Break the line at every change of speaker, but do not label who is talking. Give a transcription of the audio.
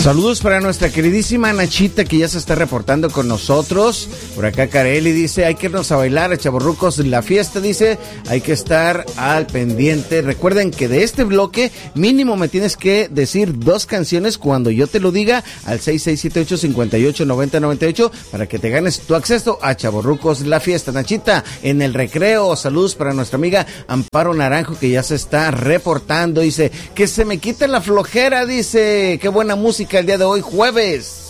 Saludos para nuestra queridísima Nachita, que ya se está reportando con nosotros. Por acá Careli dice, hay que irnos a bailar a Chavorrucos la fiesta, dice, hay que estar al pendiente. Recuerden que de este bloque mínimo me tienes que decir 2 canciones cuando yo te lo diga al 6678-589098 para que te ganes tu acceso a Chavorrucos la fiesta. Nachita, en el recreo, saludos para nuestra amiga Amparo Naranjo, que ya se está reportando, dice, que se me quite la flojera, dice, qué buena música el día de hoy, jueves.